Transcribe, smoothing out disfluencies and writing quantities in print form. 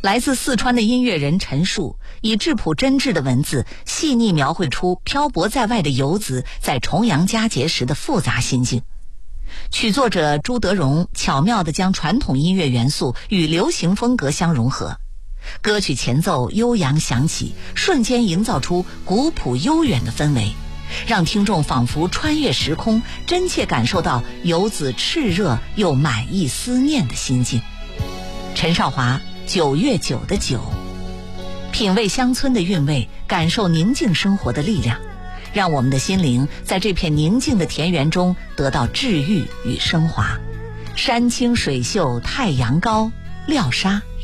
来自四川的音乐人陈树以质朴真挚的文字，细腻描绘出漂泊在外的游子在重阳佳节时的复杂心境。曲作者朱德荣巧妙地将传统音乐元素与流行风格相融合，歌曲前奏悠扬响起，瞬间营造出古朴悠远的氛围，让听众仿佛穿越时空，真切感受到游子炽热又满溢思念的心境。陈少华9月9的9，品味乡村的韵味，感受宁静生活的力量，让我们的心灵在这片宁静的田园中得到治愈与升华。山清水秀太阳高，廖沙。